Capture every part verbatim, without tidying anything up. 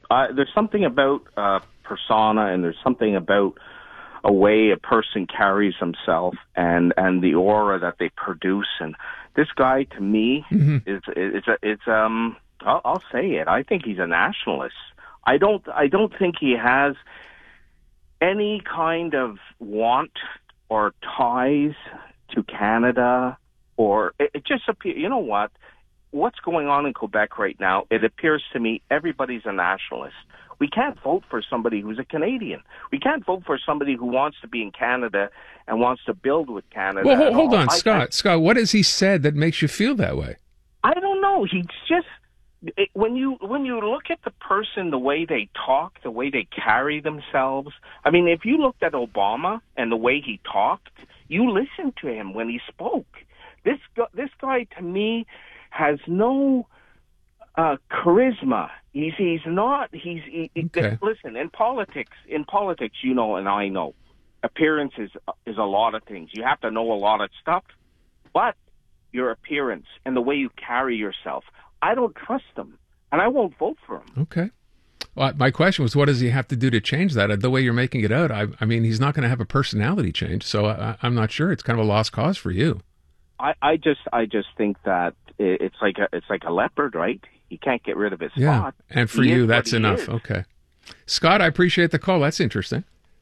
Uh, there's something about uh, persona, and there's something about a way a person carries himself, and, and the aura that they produce. And this guy, to me, mm-hmm. is is a, it's um. I'll, I'll say it. I think he's a nationalist. I don't. I don't think he has any kind of want or ties to Canada, or it, it just appears. You know what? What's going on in Quebec right now? It appears to me everybody's a nationalist. We can't vote for somebody who's a Canadian. We can't vote for somebody who wants to be in Canada and wants to build with Canada. Well, hold, hold on, I, Scott. I, Scott, what has he said that makes you feel that way? I don't know. He's just. It, when you when you look at the person, the way they talk, the way they carry themselves. I mean, if you looked at Obama and the way he talked, you listened to him when he spoke. This this guy, to me, has no uh, charisma. He's he's not. He's he, okay. Listen, in politics, in politics, you know, and I know, appearance is is a lot of things. You have to know a lot of stuff, but your appearance and the way you carry yourself. I don't trust him, and I won't vote for him. Okay. Well, my question was, what does he have to do to change that? The way you're making it out, I, I mean, he's not going to have a personality change, so I, I'm not sure. It's kind of a lost cause for you. I, I just, I just think that it's like a, it's like a leopard, right? He can't get rid of his yeah. spot. And for he you, that's enough. Is. Okay, Scott, I appreciate the call. That's interesting.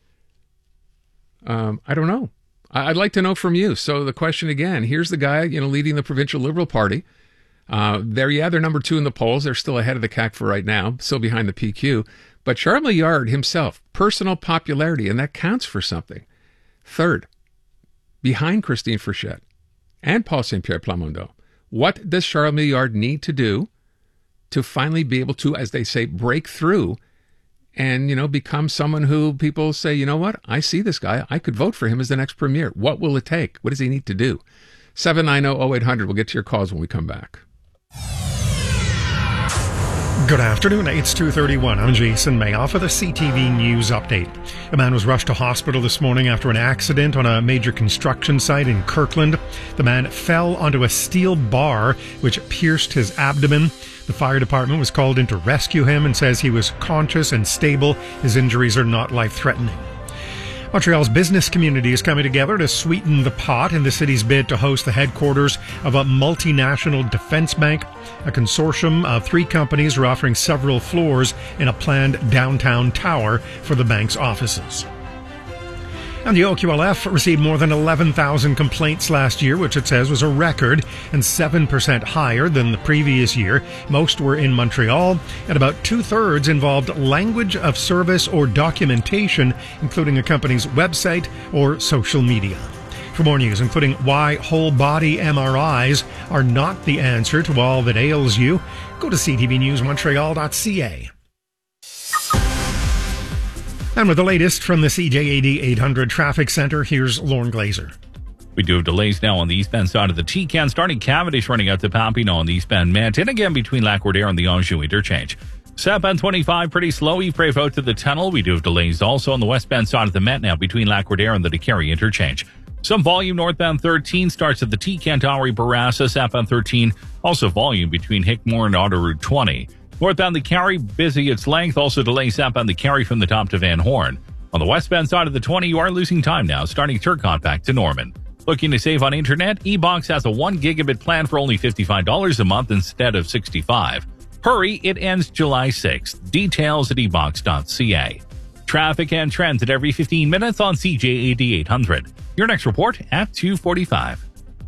Um, I don't know. I'd like to know from you. So the question again: here's the guy, you know, leading the provincial Liberal Party. Uh, they're, yeah, they're number two in the polls. They're still ahead of the C A Q for right now, still behind the P Q. But Charles Milliard himself, personal popularity, and that counts for something. Third, behind Christine Frechette and Paul Saint-Pierre Plamondon. What does Charles Milliard need to do to finally be able to, as they say, break through and, you know, become someone who people say, you know what, I see this guy. I could vote for him as the next premier. What will it take? What does he need to do? seven nine zero, zero eight hundred. We'll get to your calls when we come back. Good afternoon, it's two thirty-one. I'm Jason Mayoff with a C T V News update. A man was rushed to hospital this morning after an accident on a major construction site in Kirkland. The man fell onto a steel bar which pierced his abdomen. The fire department was called in to rescue him and says he was conscious and stable. His injuries are not life-threatening. Montreal's business community is coming together to sweeten the pot in the city's bid to host the headquarters of a multinational defense bank. A consortium of three companies are offering several floors in a planned downtown tower for the bank's offices. And the O Q L F received more than eleven thousand complaints last year, which it says was a record and seven percent higher than the previous year. Most were in Montreal, and about two-thirds involved language of service or documentation, including a company's website or social media. For more news, including why whole-body M R Is are not the answer to all that ails you, go to c t v news montreal dot c a. And with the latest from the C J A D eight hundred Traffic Center, here's Lauren Glazer. We do have delays now on the eastbound side of the T C A N, starting Cavendish running out to Papineau on the eastbound Mant, and again between Lac-Roudère and the Anjou interchange. Southbound twenty-five, pretty slow. Yves out to the tunnel. We do have delays also on the westbound side of the Mant now between Lac-Roudère and the DeCarry interchange. Some volume northbound thirteen starts at the T C A N Towery Barassa. Southbound thirteen, also volume between Hickmore and Autoroute twenty. Northbound the Carry, busy its length. Also delays southbound the Carry from the top to Van Horn. On the westbound side of the twenty, you are losing time now, starting Turcotte back to Norman. Looking to save on internet? eBox has a one gigabit plan for only fifty-five dollars a month instead of sixty-five dollars. Hurry, it ends July sixth. Details at e box dot c a. Traffic and trends at every fifteen minutes on C J A D eight hundred. Your next report at two forty-five.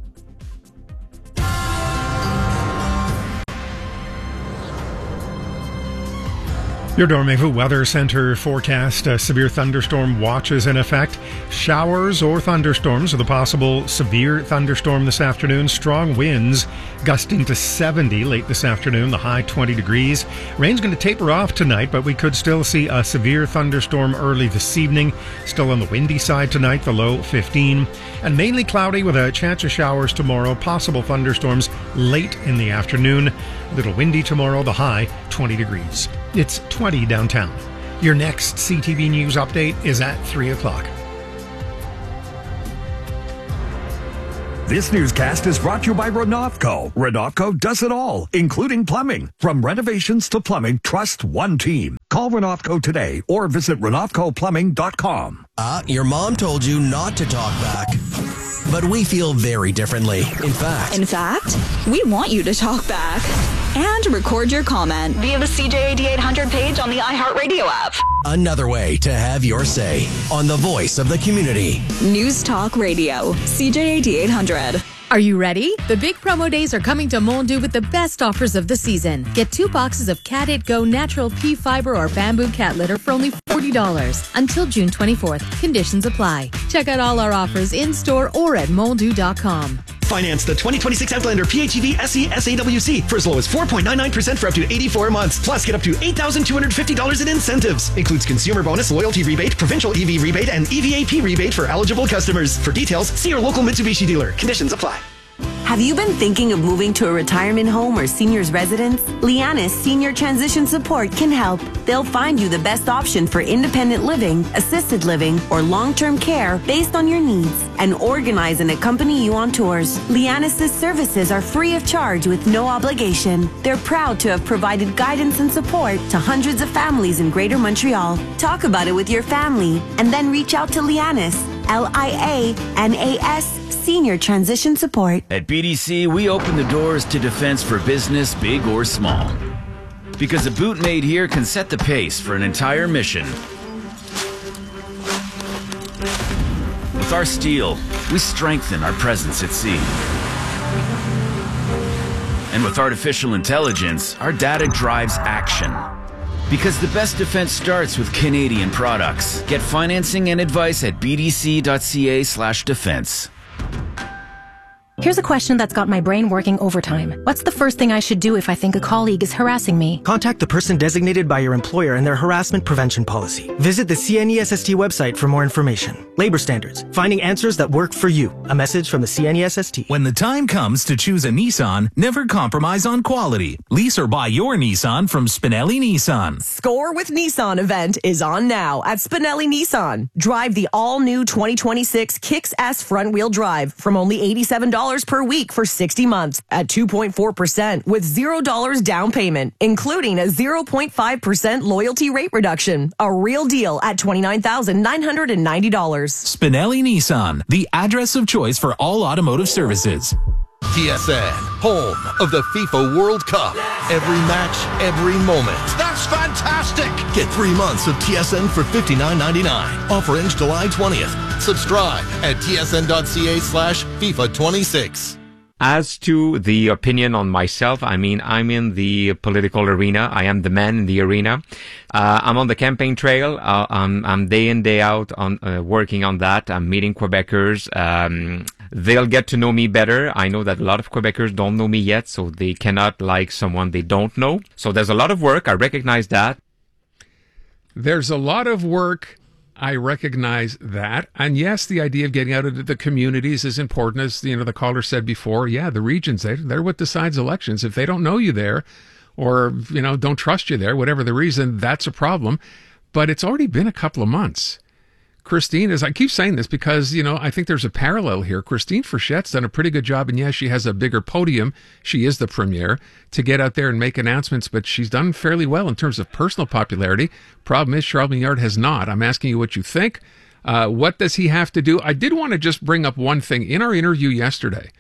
Your Dormevu Weather Center forecast, a severe thunderstorm watch is in effect. Showers or thunderstorms with a possible severe thunderstorm this afternoon. Strong winds gusting to seventy late this afternoon, the high twenty degrees. Rain's going to taper off tonight, but we could still see a severe thunderstorm early this evening. Still on the windy side tonight, the low fifteen. And mainly cloudy with a chance of showers tomorrow. Possible thunderstorms late in the afternoon. A little windy tomorrow, the high twenty degrees. It's twenty downtown. Your next C T V News update is at three o'clock. This newscast is brought to you by Renovco. Renovco does it all, including plumbing. From renovations to plumbing, trust one team. Call Call Renofco today or visit renofco plumbing dot com. Uh, your mom told you not to talk back. But we feel very differently. In fact... In fact, we want you to talk back. And record your comment via the C J A D eight hundred page on the iHeartRadio app. Another way to have your say on the voice of the community. News Talk Radio, C J A D eight hundred. Are you ready? The big promo days are coming to Mondu with the best offers of the season. Get two boxes of Cat It Go natural pea fiber or bamboo cat litter for only forty dollars until June twenty-fourth. Conditions apply. Check out all our offers in-store or at mondu dot com. Finance the twenty twenty-six Outlander P H E V S E S A W C for as low as four point nine nine percent for up to eighty-four months. Plus, get up to eight thousand two hundred fifty dollars in incentives. Includes consumer bonus, loyalty rebate, provincial E V rebate, and E V A P rebate for eligible customers. For details, see your local Mitsubishi dealer. Conditions apply. Have you been thinking of moving to a retirement home or senior's residence? Lianis Senior Transition Support can help. They'll find you the best option for independent living, assisted living, or long-term care based on your needs and organize and accompany you on tours. Lianis' services are free of charge with no obligation. They're proud to have provided guidance and support to hundreds of families in Greater Montreal. Talk about it with your family and then reach out to Lianis, L I A N A S, Senior Transition Support. At B D C, we open the doors to defense for business, big or small. Because a boot made here can set the pace for an entire mission. With our steel, we strengthen our presence at sea. And with artificial intelligence, our data drives action. Because the best defense starts with Canadian products. Get financing and advice at b d c dot c a slash defense. Here's a question that's got my brain working overtime. What's the first thing I should do if I think a colleague is harassing me? Contact the person designated by your employer and their harassment prevention policy. Visit the C N E S S T website for more information. Labor standards. Finding answers that work for you. A message from the C N E S S T. When the time comes to choose a Nissan, never compromise on quality. Lease or buy your Nissan from Spinelli Nissan. Score with Nissan event is on now at Spinelli Nissan. Drive the all-new twenty twenty-six Kicks S front-wheel drive from only eighty-seven dollars per week for sixty months at two point four percent with zero dollars down payment, including a zero point five percent loyalty rate reduction. A real deal at twenty-nine thousand nine hundred ninety dollars. Spinelli Nissan, the address of choice for all automotive services. T S N, home of the FIFA World Cup. Every match, every moment. That's fantastic! Get three months of T S N for fifty-nine ninety-nine. Offer ends July twentieth. Subscribe at t s n dot c a slash FIFA twenty-six. As to the opinion on myself, I mean, I'm in the political arena. I am the man in the arena. Uh, I'm on the campaign trail. Uh, I'm, I'm day in, day out on uh, working on that. I'm meeting Quebecers. Um, they'll get to know me better. I know that a lot of Quebecers don't know me yet, so they cannot like someone they don't know. So there's a lot of work. I recognize that. There's a lot of work. I recognize that. And yes, the idea of getting out of the communities is important. As you know, the caller said before, yeah, the regions, they, they're what decides elections. If they don't know you there or, you know, don't trust you there, whatever the reason, that's a problem. But it's already been a couple of months. Christine, as I keep saying this because, you know, I think there's a parallel here. Christine Frichette's done a pretty good job. And yes, she has a bigger podium. She is the premier to get out there and make announcements, but she's done fairly well in terms of personal popularity. Problem is, Charles Mignard has not. I'm asking you what you think. Uh, what does he have to do? I did want to just bring up one thing. In our interview yesterday,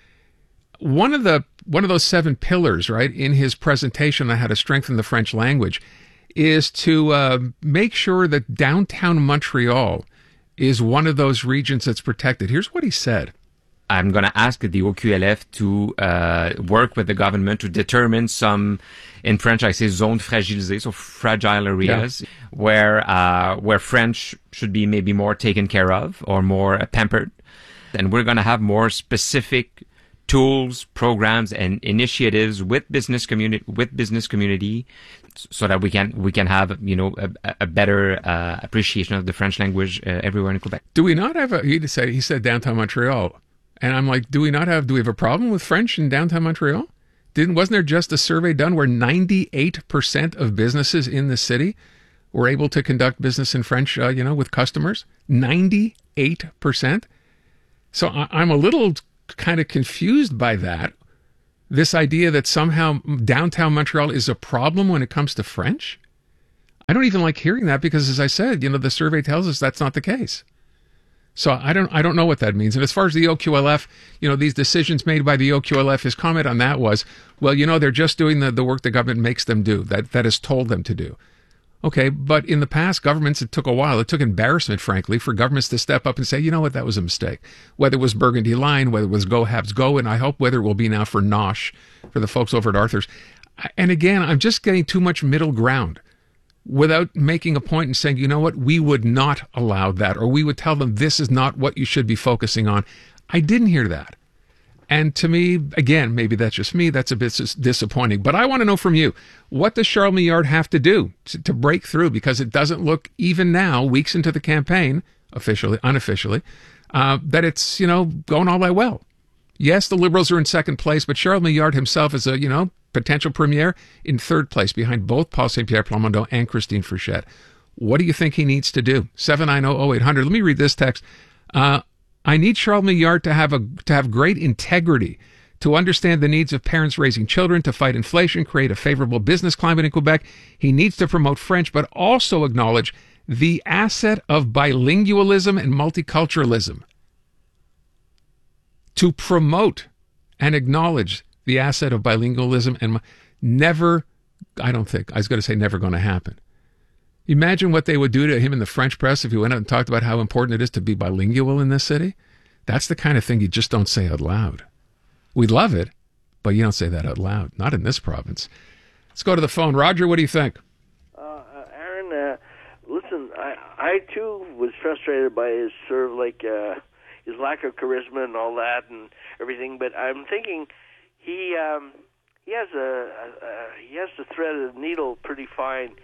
one of the one of those seven pillars, right, in his presentation on how to strengthen the French language is to uh, make sure that downtown Montreal is one of those regions that's protected. Here's what he said. I'm going to ask the O Q L F to uh, work with the government to determine some, in French I say zones fragilisées, so fragile areas, yeah. where uh, where French should be maybe more taken care of or more uh, pampered. And we're going to have more specific tools, programs, and initiatives with business community, with business community, so that we can we can have you know a, a better uh, appreciation of the French language uh, everywhere in Quebec. Do we not have a? He said he said downtown Montreal, and I'm like, do we not have? Do we have a problem with French in downtown Montreal? Didn't wasn't there just a survey done where ninety-eight percent of businesses in the city were able to conduct business in French? Uh, you know, with customers, ninety-eight percent. So I, I'm a little kind of confused by that. This idea that somehow downtown Montreal is a problem when it comes to French. I don't even like hearing that because, as I said, you know, the survey tells us that's not the case. So I don't I don't know what that means. And as far as the O Q L F, you know, these decisions made by the O Q L F, his comment on that was, well, you know, they're just doing the, the work the government makes them do, that that is told them to do. Okay, but in the past, governments, it took a while. It took embarrassment, frankly, for governments to step up and say, you know what, that was a mistake. Whether it was Burgundy Line, whether it was Go Habs Go, and I hope whether it will be now for Nosh, for the folks over at Arthur's. And again, I'm just getting too much middle ground without making a point and saying, you know what, we would not allow that, or we would tell them this is not what you should be focusing on. I didn't hear that. And to me, again, maybe that's just me, that's a bit disappointing. But I want to know from you, what does Charles Millard have to do to, to break through? Because it doesn't look, even now, weeks into the campaign, officially, unofficially, uh, that it's, you know, going all that well. Yes, the Liberals are in second place, but Charles Millard himself is a, you know, potential premier in third place behind both Paul Saint-Pierre Plamondon and Christine Frechette. What do you think he needs to do? seven nine zero, zero eight hundred. Let me read this text. Uh, I need Charles Millard to have a to have great integrity, to understand the needs of parents raising children, to fight inflation, create a favorable business climate in Quebec. He needs to promote French, but also acknowledge the asset of bilingualism and multiculturalism. To promote and acknowledge the asset of bilingualism and never, I don't think, I was going to say never going to happen. Imagine what they would do to him in the French press if he went out and talked about how important it is to be bilingual in this city. That's the kind of thing you just don't say out loud. We love it, but you don't say that out loud. Not in this province. Let's go to the phone. Roger, what do you think? Uh, uh, Aaron, uh, listen, I, I too was frustrated by his sort of like uh, his lack of charisma and all that and everything, but I'm thinking he um, he has a, a, a he has to thread a needle pretty fine,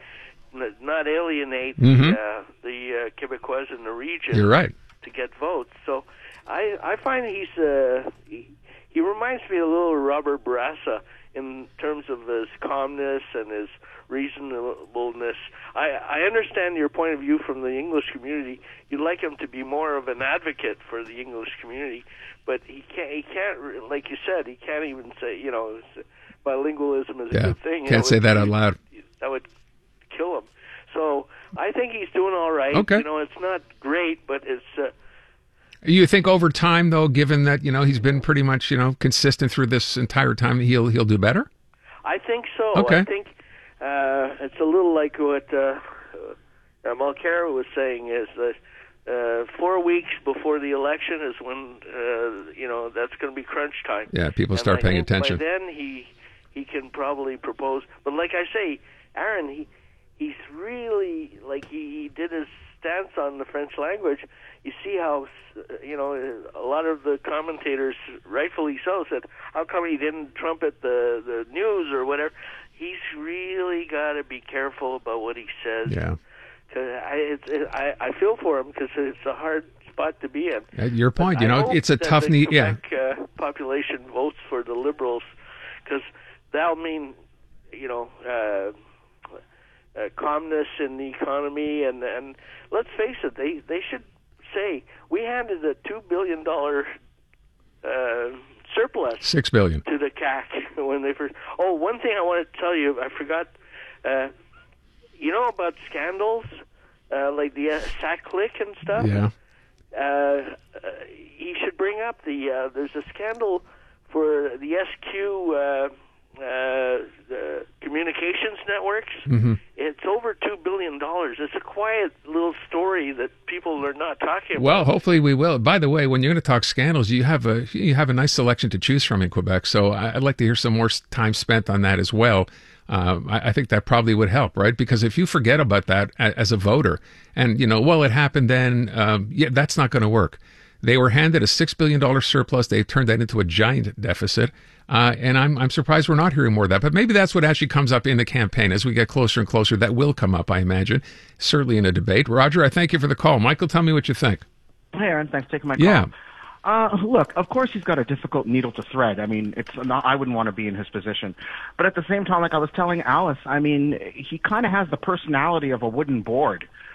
not alienate mm-hmm. the, uh, the uh, Quebecois in the region. You're right. To get votes. So I I find he's uh, he, he reminds me a little of Robert Bourassa in terms of his calmness and his reasonableness. I, I understand your point of view from the English community. You'd like him to be more of an advocate for the English community, but he can't. He can't, like you said, he can't even say, you know, bilingualism is yeah, a good thing. Can't say that out loud. That would kill him. So I think he's doing all right. Okay. You know, it's not great, but it's. Uh, You think over time, though, given that, you know, he's been pretty much, you know, consistent through this entire time, he'll he'll do better? I think so. Okay. I think uh, it's a little like what uh, uh, Mulcair was saying, is that uh, four weeks before the election is when, uh, you know, that's going to be crunch time. Yeah, people and start I paying think attention. By then, he, he can probably propose. But like I say, Aaron, he he's really, like he, he did his stance on the French language. You see how, you know, a lot of the commentators, rightfully so, said, how come he didn't trumpet the, the news or whatever? He's really got to be careful about what he says. Yeah. Cause I, it's, it, I, I feel for him because it's a hard spot to be in. At your point, but you know, I it's a hope tough that need. the Yeah. Quebec uh, population votes for the Liberals because that'll mean, you know, uh, uh, calmness in the economy. And, and let's face it, they, they should say we handed a two billion dollar uh, surplus, six billion to the C A C when they first. Oh, one thing I wanted to tell you, I forgot. Uh, you know about scandals uh, like the uh, SAC-Click and stuff. Yeah. Uh, uh, he should bring up the. Uh, there's a scandal for the S Q. Uh, Uh, the communications networks. Mm-hmm. It's over two billion dollars. It's a quiet little story that people are not talking about. Well, hopefully we will. By the way, when you're going to talk scandals, you have a you have a nice selection to choose from in Quebec. So I'd like to hear some more time spent on that as well. Uh, I, I think that probably would help, right? Because if you forget about that as a voter, and you know, well, it happened then. Um, yeah, that's not going to work. They were handed a six billion dollars surplus. They turned that into a giant deficit. Uh, and I'm I'm surprised we're not hearing more of that. But maybe that's what actually comes up in the campaign. As we get closer and closer, that will come up, I imagine, certainly in a debate. Roger, I thank you for the call. Michael, tell me what you think. Hey, Aaron, thanks for taking my call. Yeah. Uh, look, of course he's got a difficult needle to thread. I mean, it's not, I wouldn't want to be in his position. But at the same time, like I was telling Alice, I mean, he kind of has the personality of a wooden board.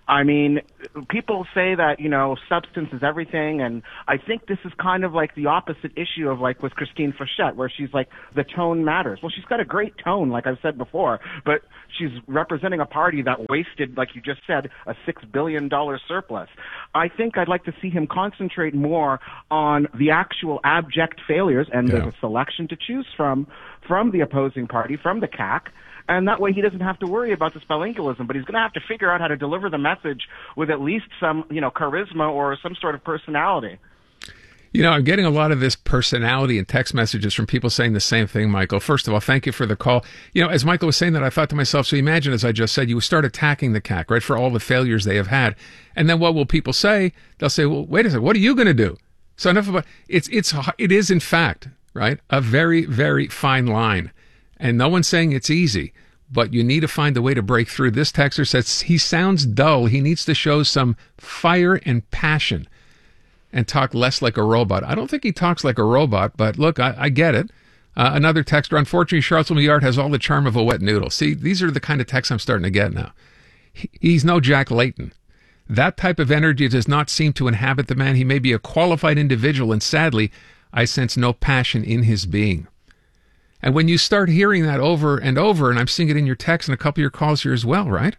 I mean, people say that, you know, substance is everything, and I think this is kind of like the opposite issue of, like, with Christine Frechette, where she's like, the tone matters. Well, she's got a great tone, like I've said before, but she's representing a party that wasted, like you just said, a six billion dollars surplus. I think I'd like to see him concentrate more on the actual abject failures, and Yeah. there's a selection to choose from, from the opposing party, from the C A C. And that way he doesn't have to worry about the spelunculism, but he's going to have to figure out how to deliver the message with at least some, you know, charisma or some sort of personality. You know, I'm getting a lot of this personality and text messages from people saying the same thing, Michael. First of all, thank you for the call. You know, as Michael was saying that, I thought to myself, so imagine, as I just said, you start attacking the C A C, right, for all the failures they have had. And then what will people say? They'll say, well, wait a second, what are you going to do? So enough about it's it's it is in fact, right, a very, very fine line. And no one's saying it's easy, but you need to find a way to break through. This texter says he sounds dull. He needs to show some fire and passion and talk less like a robot. I don't think he talks like a robot, but look, I, I get it. Uh, another texter, unfortunately, Charles Millard has all the charm of a wet noodle. See, these are the kind of texts I'm starting to get now. He, he's no Jack Layton. That type of energy does not seem to inhabit the man. He may be a qualified individual, and sadly, I sense no passion in his being. And when you start hearing that over and over, and I'm seeing it in your text and a couple of your calls here as well, right?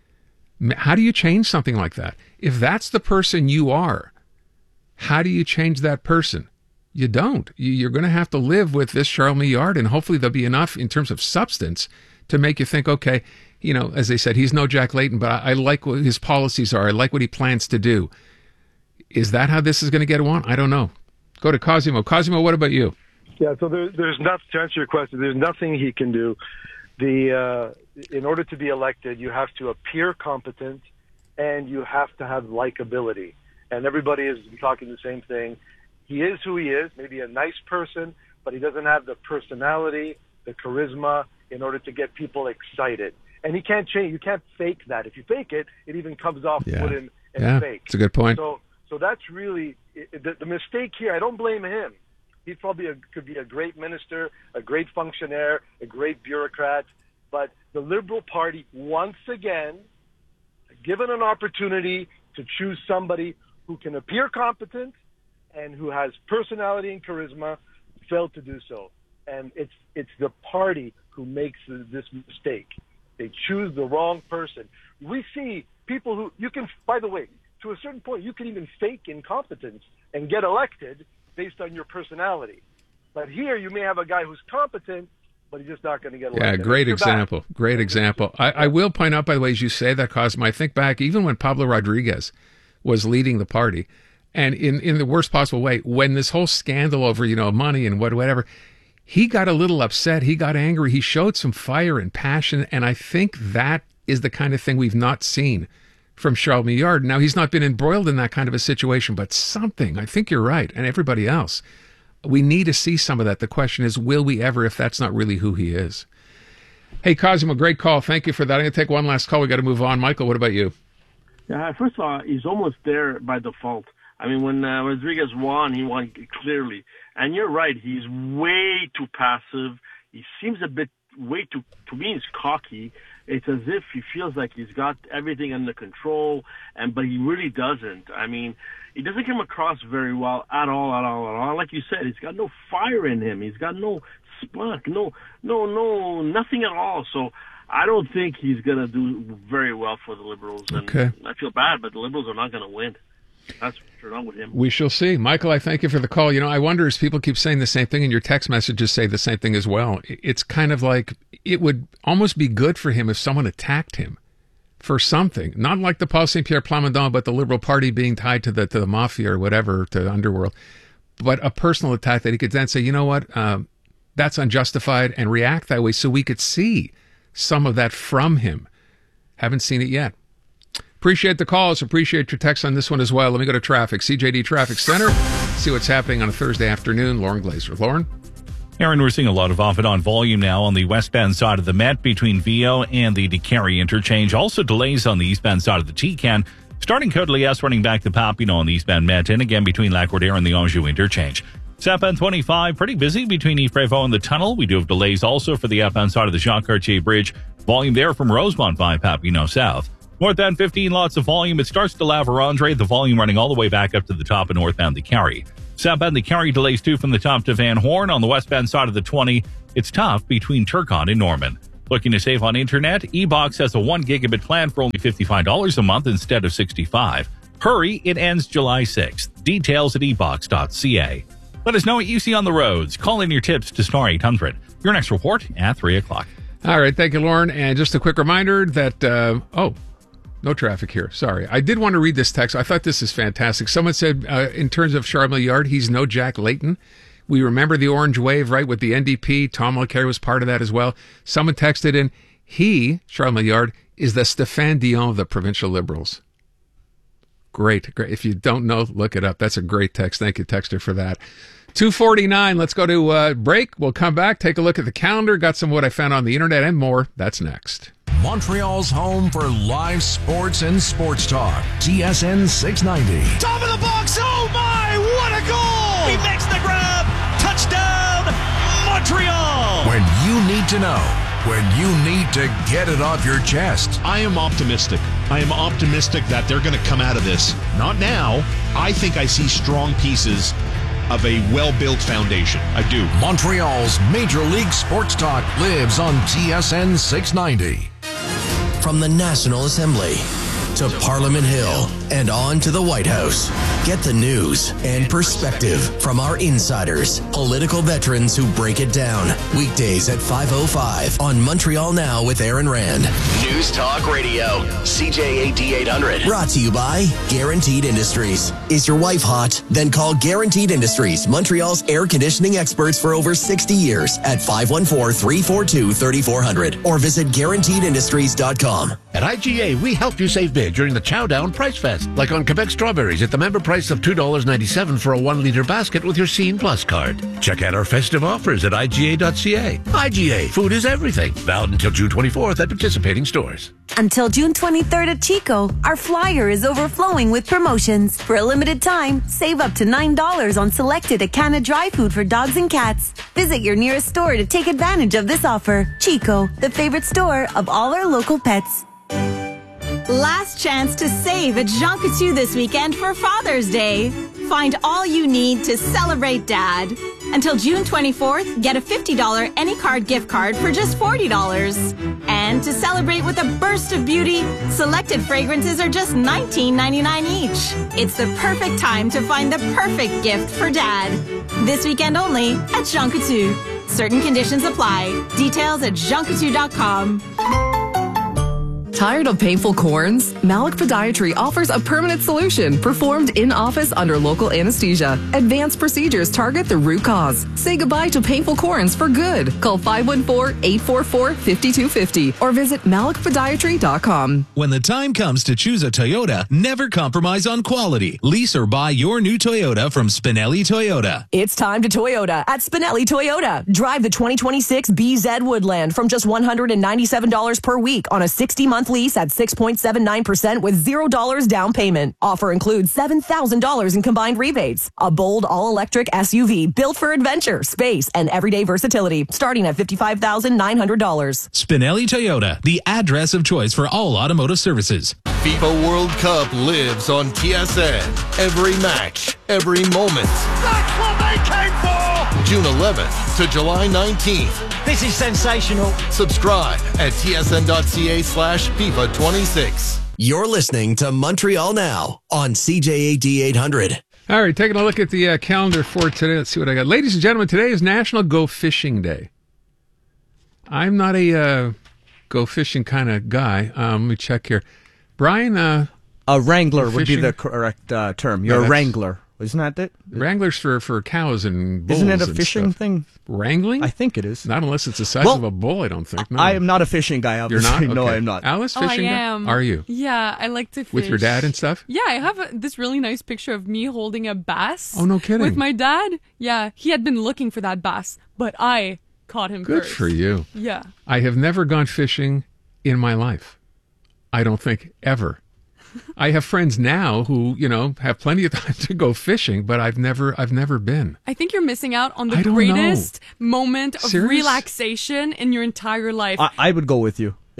How do you change something like that? If that's the person you are, how do you change that person? You don't. You're going to have to live with this Charles Millard, and hopefully there'll be enough in terms of substance to make you think, okay, you know, as they said, he's no Jack Layton, but I, I like what his policies are. I like what he plans to do. Is that how this is going to get on? I don't know. Go to Cosimo. Cosimo, what about you? Yeah, so there, there's nothing, to answer your question, there's nothing he can do. The uh, in order to be elected, you have to appear competent and you have to have likability. And everybody is talking the same thing. He is who he is, maybe a nice person, but he doesn't have the personality, the charisma in order to get people excited. And he can't change. You can't fake that. If you fake it, it even comes off Yeah. wooden and Yeah, fake. it's a good point. So, so that's really the, the mistake here. I don't blame him. He probably a, could be a great minister, a great functionaire, a great bureaucrat. But the Liberal Party, once again, given an opportunity to choose somebody who can appear competent and who has personality and charisma, failed to do so. And it's it's the party who makes this mistake. They choose the wrong person. We see people who, you can, by the way, to a certain point, you can even fake incompetence and get elected based on your personality. But here you may have a guy who's competent, but he's just not going to get elected. Yeah, great You're example. back. Great example. I, I will point out, by the way, as you say that, Cosmo, I think back even when Pablo Rodriguez was leading the party, and in, in the worst possible way, when this whole scandal over, you know, money and what, whatever, he got a little upset. He got angry. He showed some fire and passion, and I think that is the kind of thing we've not seen from Charles Millard. Now, he's not been embroiled in that kind of a situation, but something, I think you're right, and everybody else, we need to see some of that. The question is, will we ever, if that's not really who he is? Hey, Cosimo, great call. Thank you for that. I'm going to take one last call. We got to move on. Michael, what about you? Yeah, first of all, he's almost there by default. I mean, when uh, Rodriguez won, he won clearly. And you're right, he's way too passive. He seems a bit way too, to me, he's cocky. It's as if he feels like he's got everything under control, and but he really doesn't. I mean, he doesn't come across very well at all, at all, at all. Like you said, he's got no fire in him. He's got no spark, no, no, no, nothing at all. So I don't think he's going to do very well for the Liberals. And Okay. I feel bad, but the Liberals are not going to win. That's for sure, not with him. We shall see. Michael, I thank you for the call. You know, I wonder, as people keep saying the same thing, and your text messages say the same thing as well, it's kind of like it would almost be good for him if someone attacked him for something. Not like the Paul Saint Pierre Plamondon, but the Liberal Party being tied to the to the mafia or whatever, to the underworld. But a personal attack that he could then say, you know what, um, that's unjustified, and react that way so we could see some of that from him. Haven't seen it yet. Appreciate the calls. Appreciate your text on this one as well. Let me go to traffic. C J D Traffic Center. See what's happening on a Thursday afternoon. Lauren Glazer. Lauren? Aaron, we're seeing a lot of off and on volume now on the westbound side of the Met between Vio and the DeCarry interchange. Also delays on the eastbound side of the T-Can. Starting Côte-Liesse, running back to Papineau on the eastbound Met, and again between Lac-Roudère and the Anjou interchange. Southbound twenty-five, pretty busy between Yves-Prévost and the tunnel. We do have delays also for the outbound side of the Jacques Cartier Bridge. Volume there from Rosemont by Papineau South. North End fifteen, lots of volume. It starts to La Vérendrye, the volume running all the way back up to the top of North End, the Carry. South End, the Carry delays too from the top to Van Horn. On the westbound side of the twenty, it's tough between Turcotte and Norman. Looking to save on internet? eBox has a one gigabit plan for only fifty-five dollars a month instead of sixty-five dollars. Hurry, it ends July sixth. Details at e box dot c a. Let us know what you see on the roads. Call in your tips to Star eight hundred. Your next report at three o'clock. All right. Thank you, Lauren. And just a quick reminder that, uh, oh, no traffic here. Sorry. I did want to read this text. I thought this is fantastic. Someone said, uh, in terms of Charles Milliard, he's no Jack Layton. We remember the Orange Wave, right, with the N D P. Tom Mulcair was part of that as well. Someone texted in, he, Charles Milliard, is the Stéphane Dion of the provincial Liberals. Great, great. If you don't know, look it up. That's a great text. Thank you, texter, for that. two forty-nine, let's go to uh, break. We'll come back, take a look at the calendar, got some of what I found on the internet and more. That's next. Montreal's home for live sports and sports talk. T S N six ninety. Top of the box. Oh, my. What a goal. He makes the grab. Touchdown, Montreal. When you need to know. When you need to get it off your chest. I am optimistic. I am optimistic that they're going to come out of this. Not now. I think I see strong pieces of a well-built foundation. I do. Montreal's Major League Sports Talk lives on T S N six ninety. From the National Assembly to Parliament Hill and on to the White House. Get the news and perspective from our insiders, political veterans who break it down. Weekdays at five oh five on Montreal Now with Aaron Rand. News Talk Radio, C J A D eight hundred. Brought to you by Guaranteed Industries. Is your wife hot? Then call Guaranteed Industries, Montreal's air conditioning experts for over sixty years at five one four, three four two, three four zero zero or visit guaranteed industries dot com. At I G A, we help you save big during the Chow Down Price Fest, like on Quebec strawberries at the member price of two dollars and ninety-seven cents for a one-liter basket with your Scene Plus card. Check out our festive offers at I G A dot C A. I G A, food is everything. Valid until June twenty-fourth at participating stores. Until June twenty-third at Chico, our flyer is overflowing with promotions. For a limited time, save up to nine dollars on selected Acana dry food for dogs and cats. Visit your nearest store to take advantage of this offer. Chico, the favorite store of all our local pets. Last chance to save at Jean Coutu this weekend for Father's Day. Find all you need to celebrate Dad. Until June twenty-fourth, get a fifty dollars AnyCard gift card for just forty dollars. And to celebrate with a burst of beauty, selected fragrances are just nineteen ninety-nine each. It's the perfect time to find the perfect gift for Dad. This weekend only at Jean Coutu. Certain conditions apply. Details at jean coutu dot com. Tired of painful corns? Malik Podiatry offers a permanent solution performed in office under local anesthesia. Advanced procedures target the root cause. Say goodbye to painful corns for good. Call five one four, eight four four, five two five zero or visit malik podiatry dot com. When the time comes to choose a Toyota, never compromise on quality. Lease or buy your new Toyota from Spinelli Toyota. It's time to Toyota at Spinelli Toyota. Drive the twenty twenty-six B Z Woodland from just one hundred ninety-seven dollars per week on a sixty-month lease at six point seven nine percent with zero dollars down payment. Offer includes seven thousand dollars in combined rebates. A bold all-electric S U V built for adventure, space, and everyday versatility, starting at fifty-five thousand nine hundred dollars. Spinelli Toyota, the address of choice for all automotive services. FIFA World Cup lives on T S N. Every match, every moment. That's what they came for! June eleventh to July nineteenth. This is sensational. Subscribe at tsn.ca slash FIFA 26. You're listening to Montreal Now on C J A D eight hundred. All right, taking a look at the uh, calendar for today. Let's see what I got. Ladies and gentlemen, today is National Go Fishing Day. I'm not a uh, go fishing kind of guy. Um, let me check here. Brian? Uh, a wrangler would be the correct uh, term. You're yeah, a wrangler. Isn't that it? Wranglers for, for cows and bulls. Isn't it a fishing stuff. thing? Wrangling? I think it is. Not unless it's the size well, of a bull, I don't think. No. I am not a fishing guy, obviously. You're not? Okay. No, I'm not. Alice, oh, fishing I guy? am. Are you? Yeah, I like to fish. With your dad and stuff? Yeah, I have a, this really nice picture of me holding a bass. Oh, no kidding. With my dad. Yeah, he had been looking for that bass, but I caught him Good first. for you. Yeah. I have never gone fishing in my life. I don't think ever. I have friends now who, you know, have plenty of time to go fishing, but I've never, I've never been. I think you're missing out on the I don't greatest know. moment of Serious? relaxation in your entire life. I, I would go with you.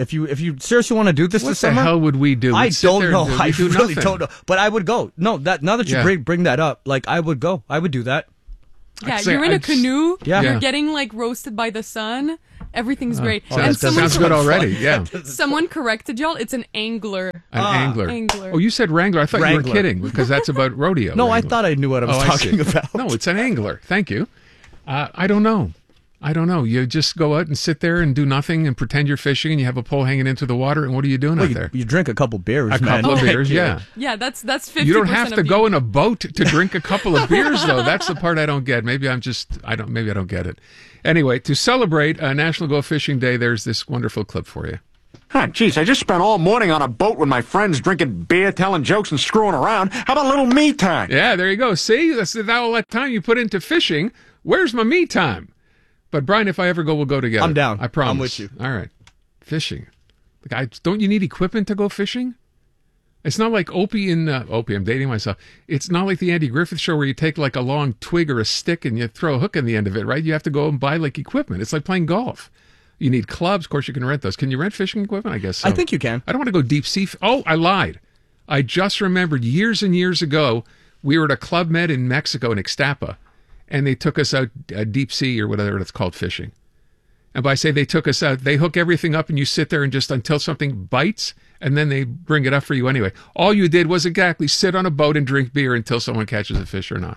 If you if you seriously want to do this What this the summer, hell would we do? I We'd sit don't there know. and do- I we'd do really nothing. don't know. But I would go. No, that now that you Yeah. bring bring that up, like I would go. I would do that. Yeah, say you're in I a just- canoe. Yeah. You're Yeah. getting like roasted by the sun. Everything's Oh, great. so that sounds good already. Yeah, Someone corrected y'all. It's an angler. an angler. Angler. Oh, you said wrangler. I thought you Wrangler. were kidding because that's about rodeo. No, I wrangler. thought I knew what I was Oh, talking see. about. No, it's an angler. Thank you. Uh, I don't know. I don't know. You just go out and sit there and do nothing and pretend you're fishing and you have a pole hanging into the water. And what are you doing Well, out you, there? you drink a couple beers, A man. couple of beers, yeah. Yeah, that's that's fifty. You don't have to go in a boat to drink a couple of beers, though. That's the part I don't get. Maybe I'm just I don't. Maybe I don't get it. Anyway, to celebrate uh, National Go Fishing Day, there's this wonderful clip for you. Ah, geez, I just spent all morning on a boat with my friends drinking beer, telling jokes, and screwing around. How about a little me time? Yeah, there you go. See, that's all that time you put into fishing. Where's my me time? But Brian, if I ever go, we'll go together. I'm down. I promise. I'm with you. All right, fishing. Like, I, don't you need equipment to go fishing? It's not like Opie in uh, Opie. I'm dating myself. It's not like the Andy Griffith Show where you take like a long twig or a stick and you throw a hook in the end of it, right? You have to go and buy like equipment. It's like playing golf. You need clubs. Of course, you can rent those. Can you rent fishing equipment? I guess so. I think you can. I don't want to go deep sea. F- oh, I lied. I just remembered years and years ago, we were at a Club Med in Mexico in Ixtapa, and they took us out uh, deep sea or whatever it's called fishing. And by say they took us out, they hook everything up and you sit there and just until something bites, and then they bring it up for you anyway. All you did was exactly sit on a boat and drink beer until someone catches a fish or not.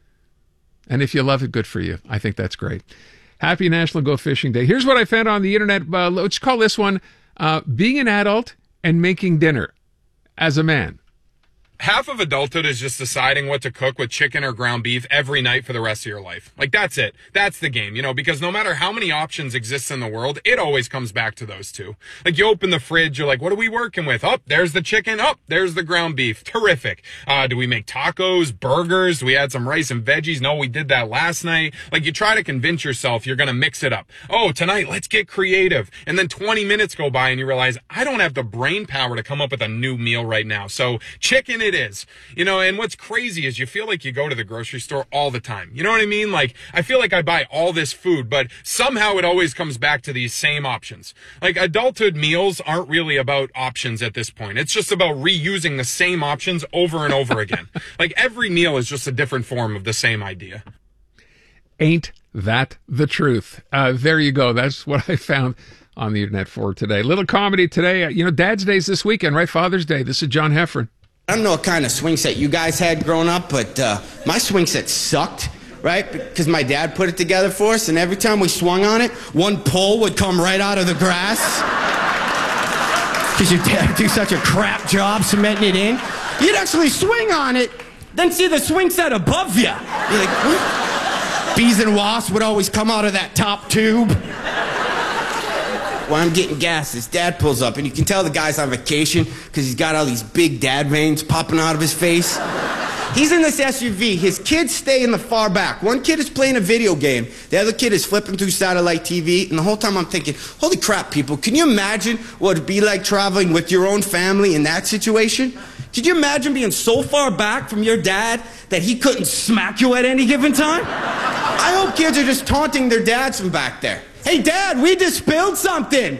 And if you love it, good for you. I think that's great. Happy National Go Fishing Day. Here's what I found on the internet. Uh, let's call this one uh, Being an Adult and Making Dinner as a Man. Half of adulthood is just deciding what to cook with chicken or ground beef every night for the rest of your life. Like, that's it. That's the game, you know, because no matter how many options exist in the world, it always comes back to those two. Like, you open the fridge, you're like, what are we working with? Oh, there's the chicken. Oh, there's the ground beef. Terrific. Uh, do we make tacos, burgers? Do we add some rice and veggies? No, we did that last night. Like, you try to convince yourself you're going to mix it up. Oh, tonight, let's get creative. And then twenty minutes go by and you realize, I don't have the brain power to come up with a new meal right now. So chicken it is, you know, and what's crazy is you feel like you go to the grocery store all the time. You know what I mean? Like, I feel like I buy all this food, but somehow it always comes back to these same options. Like, adulthood meals aren't really about options at this point. It's just about reusing the same options over and over again. Like, every meal is just a different form of the same idea. Ain't that the truth? Uh, there you go. That's what I found on the internet for today. Little comedy today. You know, Dad's Day's this weekend, right? Father's Day. This is John Heffron. I don't know what kind of swing set you guys had growing up, but uh, my swing set sucked, right? Because my dad put it together for us, and every time we swung on it, one pole would come right out of the grass. Because your dad would do such a crap job cementing it in. You'd actually swing on it, then see the swing set above you. You're like, what? Bees and wasps would always come out of that top tube. When I'm getting gas, his dad pulls up, and you can tell the guy's on vacation because he's got all these big dad veins popping out of his face. He's in this S U V. His kids stay in the far back. One kid is playing a video game. The other kid is flipping through satellite T V, and the whole time I'm thinking, holy crap, people, can you imagine what it'd be like traveling with your own family in that situation? Could you imagine being so far back from your dad that he couldn't smack you at any given time? I hope kids are just taunting their dads from back there. Hey, Dad, we just spilled something.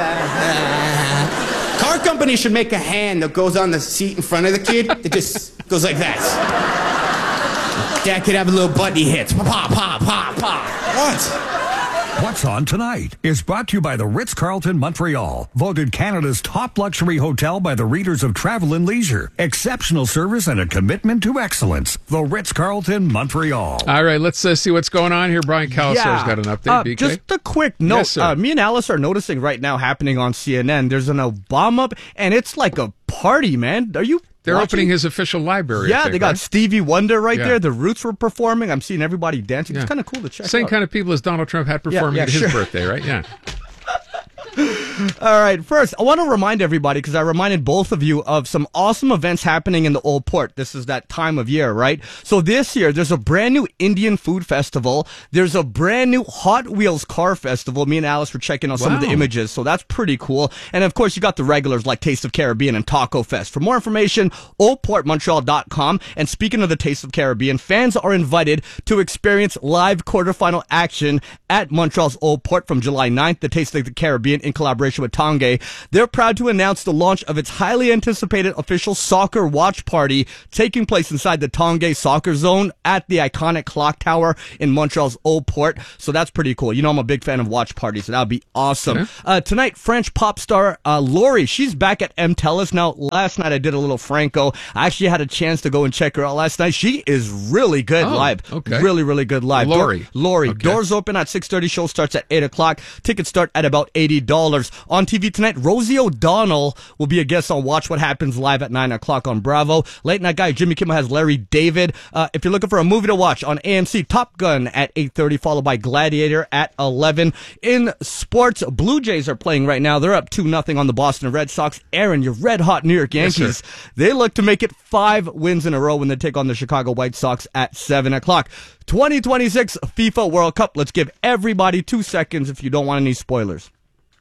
Car company should make a hand that goes on the seat in front of the kid. It just goes like that. Dad could have a little button he hits. Pop, pop, pop, pop. What? What's On Tonight is brought to you by the Ritz-Carlton Montreal, voted Canada's top luxury hotel by the readers of Travel and Leisure. Exceptional service and a commitment to excellence. The Ritz-Carlton Montreal. All right, let's uh, see what's going on here. Brian Calisar's Yeah. got an update. Uh, B K? just a quick note. Yes, sir. uh, me and Alice are noticing right now happening on C N N. There's an Obama, and it's like a party, man. Are you? They're watching? opening his official library. I Yeah, think, they got right? Stevie Wonder right Yeah. there. The Roots were performing. I'm seeing everybody dancing. Yeah. It's kind of cool to check Same out. kind of people as Donald Trump had performing yeah, at his sure. birthday, right? Yeah. All right, first, I want to remind everybody, because I reminded both of you of some awesome events happening in the Old Port. This is that time of year, right? So this year, there's a brand new Indian food festival. There's a brand new Hot Wheels car festival. Me and Alice were checking out some of the Wow. images, so that's pretty cool. And of course, you got the regulars like Taste of Caribbean and Taco Fest. For more information, old port montreal dot com. And speaking of the Taste of Caribbean, fans are invited to experience live quarterfinal action at Montreal's Old Port from July ninth. The Taste of the Caribbean, in collaboration collaboration with Tongay. They're proud to announce the launch of its highly anticipated official soccer watch party taking place inside the Tongay Soccer Zone at the iconic clock tower in Montreal's Old Port. So that's pretty cool. You know, I'm a big fan of watch parties, so that would be awesome. Yeah. Uh, tonight, French pop star uh, Lori, she's back at M Telus. Now, last night I did a little Franco. I actually had a chance to go and check her out last night. She is really good oh, live. Okay. Really, really good live. Lori. Door, Lori. Okay. Doors open at six thirty. Show starts at eight o'clock. Tickets start at about eighty dollars. On T V tonight, Rosie O'Donnell will be a guest on Watch What Happens live at nine o'clock on Bravo. Late night guy Jimmy Kimmel has Larry David. Uh, if you're looking for a movie to watch on A M C, Top Gun at eight thirty, followed by Gladiator at eleven. In sports, Blue Jays are playing right now. They're up two nothing on the Boston Red Sox. Aaron, your red hot New York Yankees, yes, they look to make it five wins in a row when they take on the Chicago White Sox at seven o'clock. twenty twenty-six FIFA World Cup. Let's give everybody two seconds if you don't want any spoilers.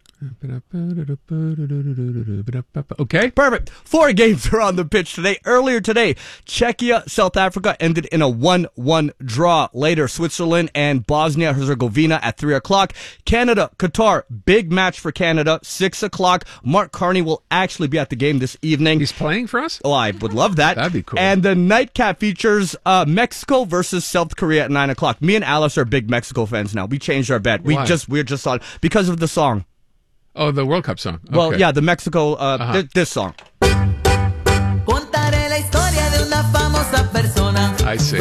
Okay. Perfect. Four games are on the pitch today. Earlier today, Czechia, South Africa ended in a one one draw. Later, Switzerland and Bosnia-Herzegovina at three o'clock. Canada, Qatar, big match for Canada, six o'clock. Mark Carney will actually be at the game this evening. He's playing for us? Oh, I would love that. That'd be cool. And the nightcap features uh, Mexico versus South Korea at nine o'clock. Me and Alice are big Mexico fans now. We changed our bet. We Why? just, we're just on, because of the song. Oh, the World Cup song. Okay. Well, yeah, the Mexico, uh, uh-huh. th- this song. I see.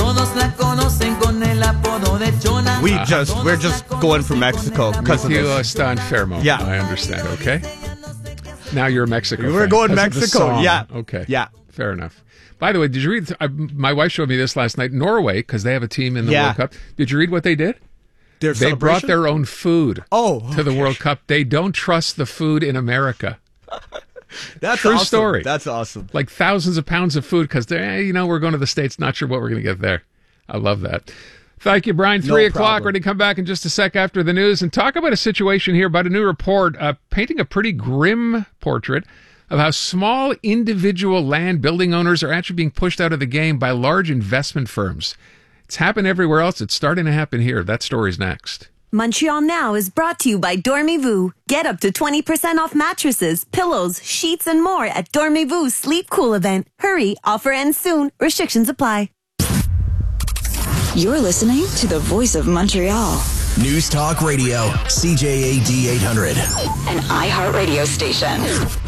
We just, we're just going for Mexico because of you this. está enfermo. Yeah. I understand, okay? Now you're a Mexico We're fan going 'cause of the Mexico, song. yeah. Okay. Yeah. Fair enough. By the way, did you read, I, my wife showed me this last night, Norway, because they have a team in the Yeah. World Cup. Did you read what they did? Their they brought celebration? their own food oh, to the okay. World Cup. They don't trust the food in America. That's True awesome. story. That's awesome. Like thousands of pounds of food because eh, you know, we're going to the States, not sure what we're going to get there. I love that. Thank you, Brian. Three No o'clock. problem. We're going to come back in just a sec after the news and talk about a situation here, about a new report uh, painting a pretty grim portrait of how small individual land building owners are actually being pushed out of the game by large investment firms. It's happened everywhere else. It's starting to happen here. That story's next. Montreal Now is brought to you by Dormez-vous. Get up to twenty percent off mattresses, pillows, sheets, and more at Dormez-vous Sleep Cool event. Hurry, offer ends soon. Restrictions apply. You're listening to the voice of Montreal. News Talk Radio, C J A D eight hundred. An iHeartRadio station.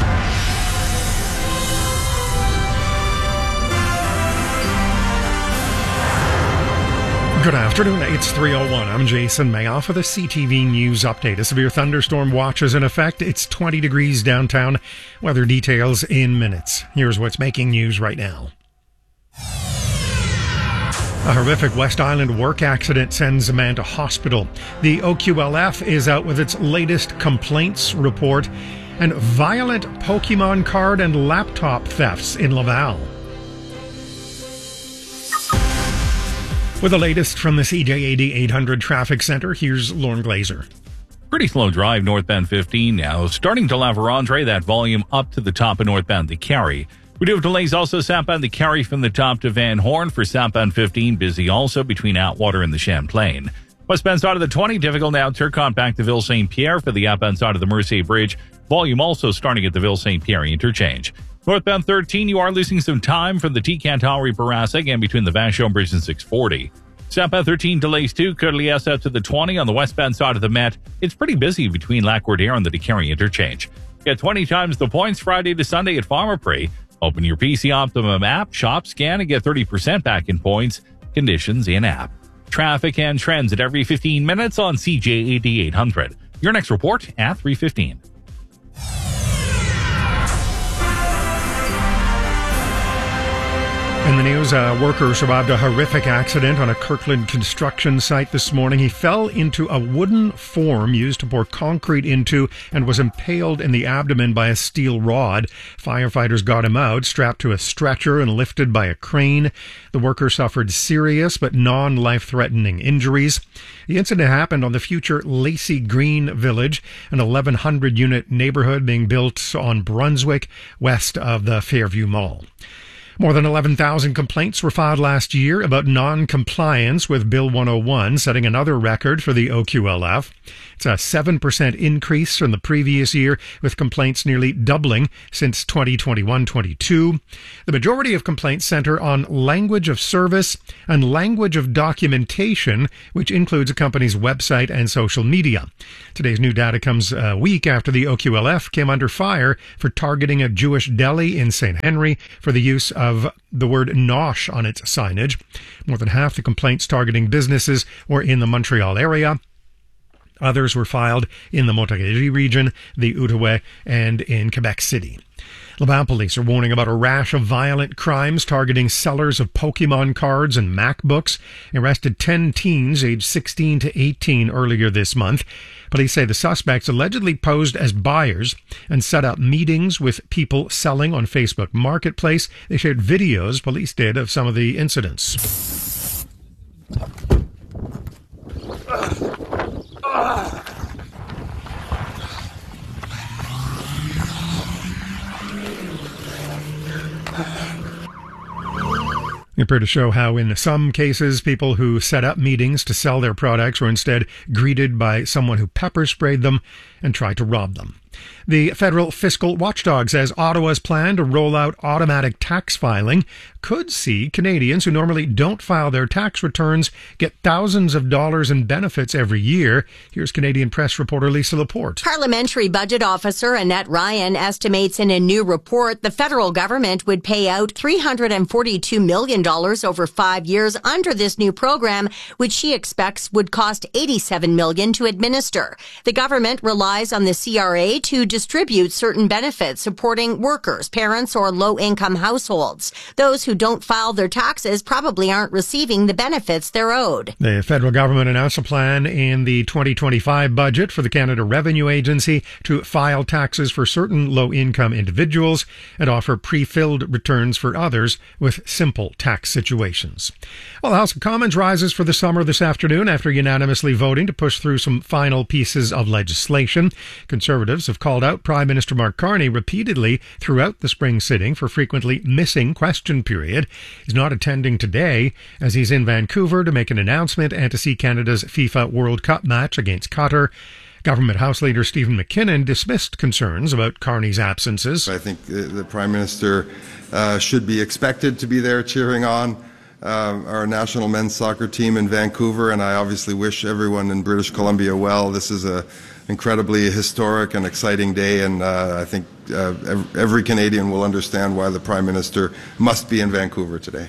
Good afternoon. It's three oh one. I'm Jason Mayoff with a C T V News update. A severe thunderstorm watch is in effect. It's twenty degrees downtown. Weather details in minutes. Here's what's making news right now. A horrific West Island work accident sends a man to hospital. The O Q L F is out with its latest complaints report, and violent Pokemon card and laptop thefts in Laval. With the latest from the C J A D eight hundred Traffic Center, here's Lauren Glazer. Pretty slow drive northbound fifteen now. Starting to La Vérendrye, that volume up to the top of northbound the Carry. We do have delays also southbound the Carry from the top to Van Horn for southbound fifteen. Busy also between Atwater and the Champlain. Westbound side of the twenty, difficult now Turcotte back to Ville Saint Pierre for the outbound side of the Mercier Bridge. Volume also starting at the Ville Saint Pierre interchange. Northbound thirteen, you are losing some time from the T Cantalry Barassa again between the Vachon Bridge and six forty. Southbound thirteen delays too, Côte-Liesse out to the twenty on the westbound side of the Met. It's pretty busy between Lac-Wardier and the DeCarry interchange. Get twenty times the points Friday to Sunday at Pharmaprix. Open your P C Optimum app, shop, scan, and get thirty percent back in points. Conditions in app. Traffic and trends at every fifteen minutes on C J A D eight hundred. Your next report at three fifteen. In the news, a worker survived a horrific accident on a Kirkland construction site this morning. He fell into a wooden form used to pour concrete into and was impaled in the abdomen by a steel rod. Firefighters got him out, strapped to a stretcher and lifted by a crane. The worker suffered serious but non-life-threatening injuries. The incident happened on the future Lacey Green Village, an eleven hundred unit neighborhood being built on Brunswick, west of the Fairview Mall. More than eleven thousand complaints were filed last year about non-compliance with Bill one oh one, setting another record for the O Q L F. It's a seven percent increase from the previous year, with complaints nearly doubling since twenty twenty-one twenty-two. The majority of complaints center on language of service and language of documentation, which includes a company's website and social media. Today's new data comes a week after the O Q L F came under fire for targeting a Jewish deli in Saint Henry for the use of of the word nosh on its signage. More than half the complaints targeting businesses were in the Montreal area. Others were filed in the Montérégie region, the Outaouais, and in Quebec City. Laval police are warning about a rash of violent crimes targeting sellers of Pokemon cards and MacBooks. Arrested ten teens aged sixteen to eighteen earlier this month. Police say the suspects allegedly posed as buyers and set up meetings with people selling on Facebook Marketplace. They shared videos, police did, of some of the incidents. They appear to show how, in some cases, people who set up meetings to sell their products were instead greeted by someone who pepper sprayed them and tried to rob them. The federal fiscal watchdog says Ottawa's plan to roll out automatic tax filing could see Canadians who normally don't file their tax returns get thousands of dollars in benefits every year. Here's Canadian Press reporter Lisa Laporte. Parliamentary Budget Officer Annette Ryan estimates in a new report the federal government would pay out three hundred forty-two million dollars over five years under this new program, which she expects would cost eighty-seven million dollars to administer. The government relies on the C R A to distribute certain benefits supporting workers, parents, or low-income households. Those who don't file their taxes probably aren't receiving the benefits they're owed. The federal government announced a plan in the twenty twenty-five budget for the Canada Revenue Agency to file taxes for certain low-income individuals and offer pre-filled returns for others with simple tax situations. Well, the House of Commons rises for the summer this afternoon after unanimously voting to push through some final pieces of legislation. Conservatives have called out Prime Minister Mark Carney repeatedly throughout the spring sitting for frequently missing question period. He's not attending today as he's in Vancouver to make an announcement and to see Canada's FIFA World Cup match against Qatar. Government House Leader Stephen McKinnon dismissed concerns about Carney's absences. I think the Prime Minister uh, should be expected to be there cheering on uh, our national men's soccer team in Vancouver, and I obviously wish everyone in British Columbia well. This is a incredibly historic and exciting day, and uh, I think uh, every Canadian will understand why the Prime Minister must be in Vancouver today.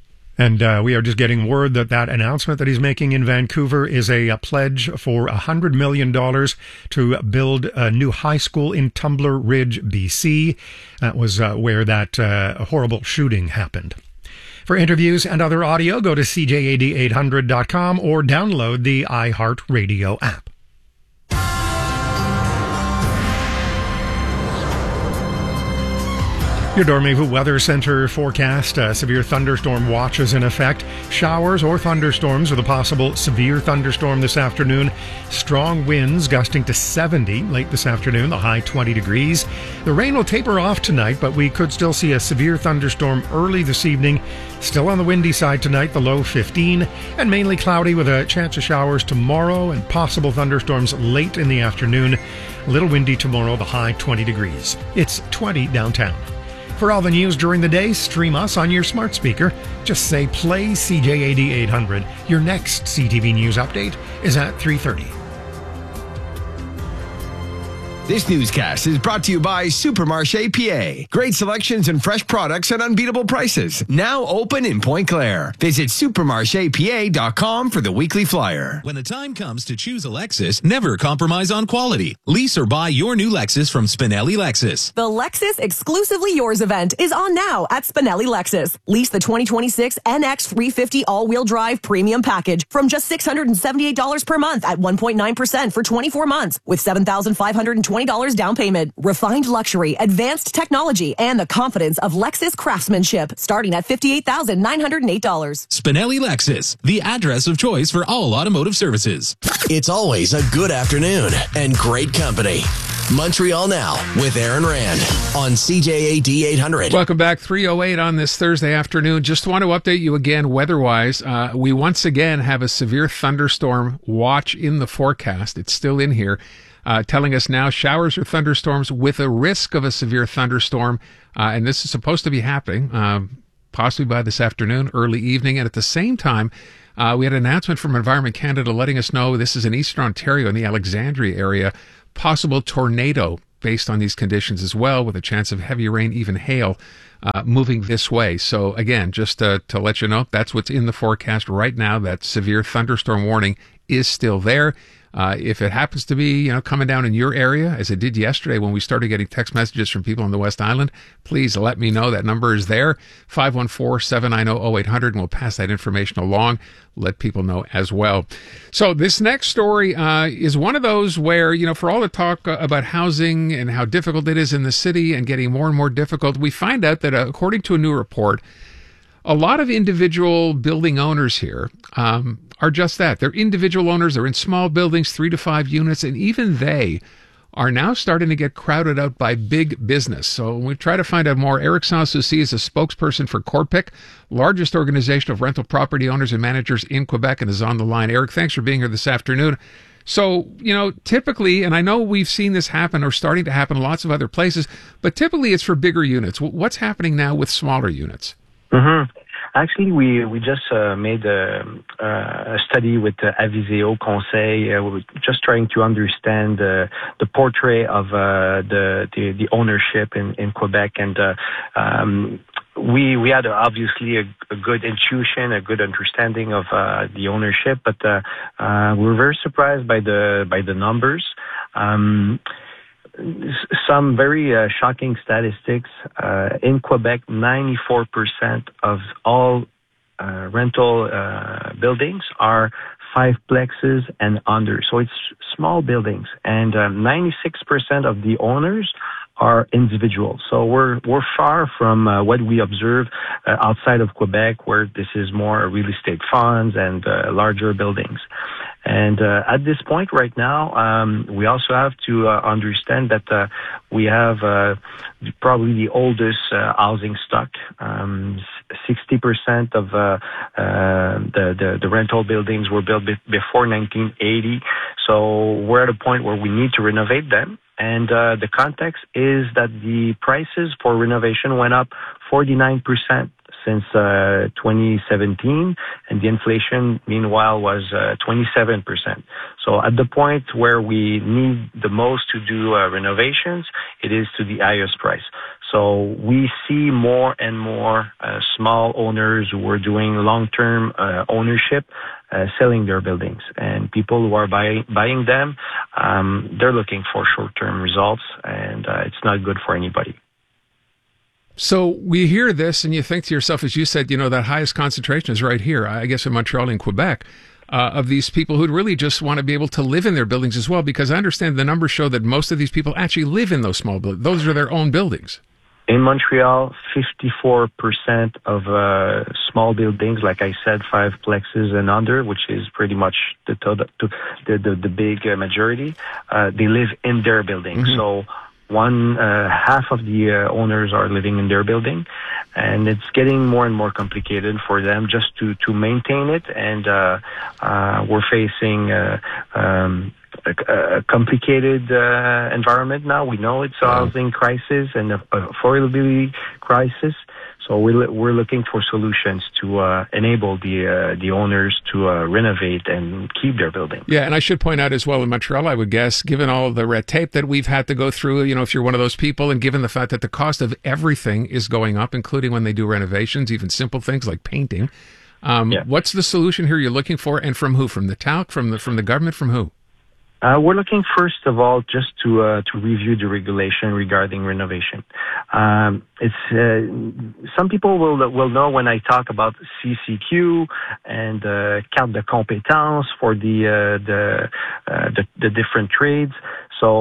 And uh, we are just getting word that that announcement that he's making in Vancouver is a, a pledge for one hundred million dollars to build a new high school in Tumbler Ridge, B C. That was uh, where that uh, horrible shooting happened. For interviews and other audio, go to C J A D eight hundred dot com or download the iHeartRadio app. Your Dormez-vous Weather Center forecast. Uh, severe thunderstorm watch is in effect. Showers or thunderstorms with a possible severe thunderstorm this afternoon. Strong winds gusting to seventy late this afternoon, the high twenty degrees. The rain will taper off tonight, but we could still see a severe thunderstorm early this evening. Still on the windy side tonight, the low fifteen. And mainly cloudy with a chance of showers tomorrow and possible thunderstorms late in the afternoon. A little windy tomorrow, the high twenty degrees. It's twenty downtown. For all the news during the day, stream us on your smart speaker. Just say play C J A D eight hundred. Your next C T V News update is at three thirty. This newscast is brought to you by Supermarché P A. Great selections and fresh products at unbeatable prices. Now open in Point Claire. Visit supermarché p a dot com for the weekly flyer. When the time comes to choose a Lexus, never compromise on quality. Lease or buy your new Lexus from Spinelli Lexus. The Lexus Exclusively Yours event is on now at Spinelli Lexus. Lease the twenty twenty-six N X three fifty all-wheel drive premium package from just six hundred seventy-eight dollars per month at one point nine percent for twenty-four months with seven thousand five hundred twenty dollars down payment. Refined luxury, advanced technology, and the confidence of Lexus craftsmanship starting at fifty-eight thousand nine hundred eight dollars. Spinelli Lexus, the address of choice for all automotive services. It's always a good afternoon and great company. Montreal Now with Aaron Rand on C J A D eight hundred. Welcome back, three oh eight on this Thursday afternoon. Just want to update you again weather-wise. Uh, we once again have a severe thunderstorm watch in the forecast. It's still in here, uh, telling us now showers or thunderstorms with a risk of a severe thunderstorm. Uh, and this is supposed to be happening uh, possibly by this afternoon, early evening. And at the same time, uh, we had an announcement from Environment Canada letting us know this is in Eastern Ontario in the Alexandria area. Possible tornado based on these conditions as well, with a chance of heavy rain, even hail, uh, moving this way. So again, just uh, to let you know, that's what's in the forecast right now. That severe thunderstorm warning is still there. Uh, if it happens to be, you know, coming down in your area, as it did yesterday when we started getting text messages from people on the West Island, please let me know. That number is there, five one four, seven nine zero, zero eight hundred, and we'll pass that information along, let people know as well. So this next story uh, is one of those where, you know, for all the talk uh, about housing and how difficult it is in the city and getting more and more difficult, we find out that uh, according to a new report, a lot of individual building owners here um, are just that. They're individual owners. They're in small buildings, three to five units, and even they are now starting to get crowded out by big business. So when we try to find out more, Eric Sans-Souci is a spokesperson for Corpic, largest organization of rental property owners and managers in Quebec, and is on the line. Eric, thanks for being here this afternoon. So, you know, typically, and I know we've seen this happen or starting to happen in lots of other places, but typically it's for bigger units. What's happening now with smaller units? Mm-hmm. Actually, we we just uh, made a, a study with uh, Aviseo Conseil. Uh, we were just trying to understand uh, the portrait of uh, the, the the ownership in, in Quebec, and uh, um, we we had uh, obviously a, a good intuition, a good understanding of uh, the ownership, but uh, uh, we were very surprised by the by the numbers. Um, Some very uh, shocking statistics. Uh, in Quebec, ninety-four percent of all uh, rental uh, buildings are five plexes and under. So it's small buildings. And um, ninety-six percent of the owners are individuals. So we're we're far from uh, what we observe uh, outside of Quebec, where this is more real estate funds and uh, larger buildings. And uh, at this point right now, um, we also have to uh, understand that uh, we have uh, probably the oldest uh, housing stock. Um, sixty percent of uh, uh, the, the the rental buildings were built be- before nineteen eighty. So we're at a point where we need to renovate them. And uh, the context is that the prices for renovation went up forty-nine percent since uh, twenty seventeen, and the inflation, meanwhile, was uh, twenty-seven percent. So at the point where we need the most to do uh, renovations, it is to the highest price. So we see more and more uh, small owners who are doing long-term uh, ownership uh, selling their buildings. And people who are buy- buying them, um, they're looking for short-term results, and uh, it's not good for anybody. So we hear this and you think to yourself, as you said, you know, that highest concentration is right here, I guess in Montreal and Quebec, uh, of these people who really just want to be able to live in their buildings as well, because I understand the numbers show that most of these people actually live in those small buildings. Those are their own buildings. In Montreal, fifty-four percent of uh, small buildings, like I said, five plexes and under, which is pretty much the total, the, the, the big uh, majority, uh, they live in their buildings. Mm-hmm. So One uh, half of the uh, owners are living in their building, and it's getting more and more complicated for them just to, to maintain it. And uh, uh, we're facing uh, um, a, a complicated uh, environment now. We know it's a housing crisis and a affordability crisis. So we're, we're looking for solutions to uh, enable the uh, the owners to uh, renovate and keep their building. Yeah, and I should point out as well in Montreal, I would guess, given all the red tape that we've had to go through, you know, if you're one of those people, and given the fact that the cost of everything is going up, including when they do renovations, even simple things like painting, um, yeah. What's the solution here you're looking for, and from who? From the town, from the from the government, from who? Uh, we're looking, first of all, just to uh, to review the regulation regarding renovation. Um, it's uh, some people will will know when I talk about C C Q and uh, carte de compétence for the uh, the, uh, the the different trades. So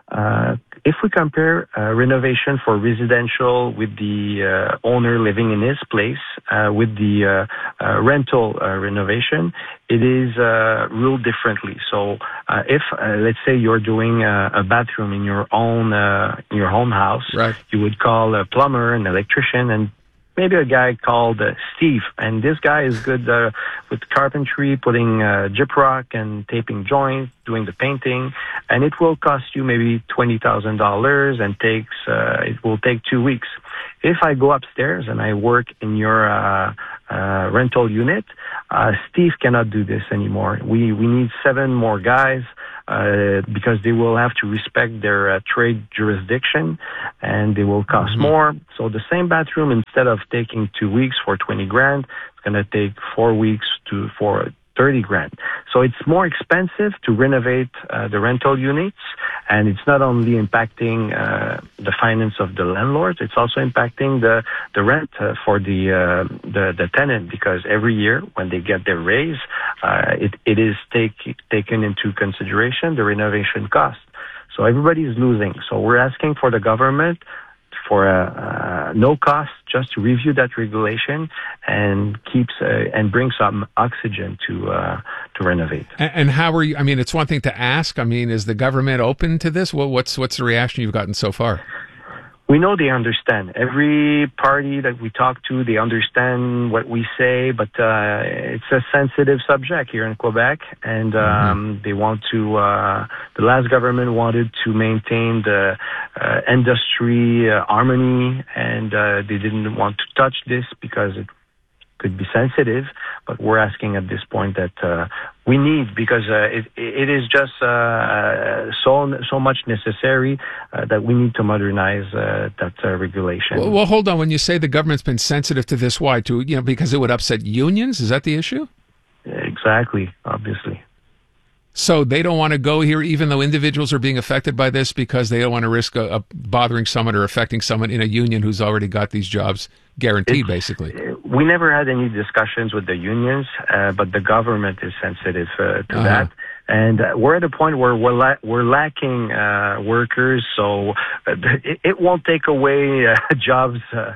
uh, if we compare uh, renovation for residential with the uh, owner living in his place uh, with the uh, uh, rental uh, renovation, it is uh, ruled differently. So uh, if, uh, let's say, you're doing a, a bathroom in your own uh, in your own house, right. you would call a plumber, an electrician, and maybe a guy called uh, Steve. And this guy is good uh, with carpentry, putting uh, gyprock and taping joints, doing the painting. And it will cost you maybe twenty thousand dollars and takes uh, it will take two weeks. If I go upstairs and I work in your uh, uh, rental unit, uh, Steve cannot do this anymore. We we need seven more guys uh, because they will have to respect their uh, trade jurisdiction, and they will cost mm-hmm. more. So the same bathroom, instead of taking two weeks for twenty grand, it's going to take four weeks to for thirty grand. So it's more expensive to renovate uh, the rental units, and it's not only impacting uh, the finance of the landlords, it's also impacting the the rent uh, for the, uh, the the tenant, because every year when they get their raise, uh, it it is take, taken into consideration the renovation cost. So everybody is losing. So we're asking for the government for uh, uh, no cost, just to review that regulation and keeps uh, and bring some oxygen to uh, to renovate. And, and how are you? I mean, it's one thing to ask. I mean, is the government open to this? Well, what's what's the reaction you've gotten so far? We know they understand. Every party that we talk to, they understand what we say, but uh, it's a sensitive subject here in Quebec, and um, mm-hmm. they want to, uh, the last government wanted to maintain the uh, industry uh, harmony, and uh, they didn't want to touch this because it could be sensitive, but we're asking at this point that uh, we need, because uh, it, it is just uh, so so much necessary uh, that we need to modernize uh, that uh, regulation. Well, well, hold on. When you say the government's been sensitive to this, why? To you know, because it would upset unions? Is that the issue? Exactly, obviously. So they don't want to go here, even though individuals are being affected by this, because they don't want to risk a, a bothering someone or affecting someone in a union who's already got these jobs guaranteed, it's, basically. We never had any discussions with the unions, uh, but the government is sensitive uh, to uh-huh. that. And uh, we're at a point where we're, la- we're lacking uh, workers, so uh, it, it won't take away uh, jobs uh,